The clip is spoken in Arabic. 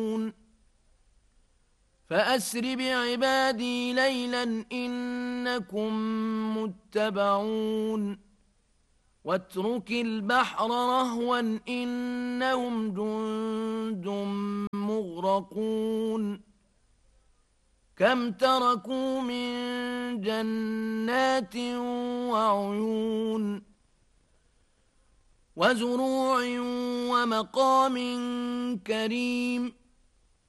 فأسر بعبادي ليلا إنكم متبعون واترك البحر رهوا إنهم جند مغرقون كم تركوا من جنات وعيون وزروع ومقام كريم